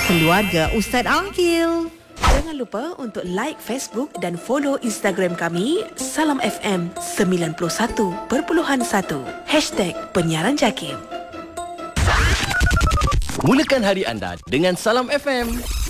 Keluarga Ustaz Aqil. Jangan lupa untuk like Facebook dan follow Instagram kami Salam FM 91.1 #Penyiaran Jakim. Mulakan hari anda dengan Salam FM.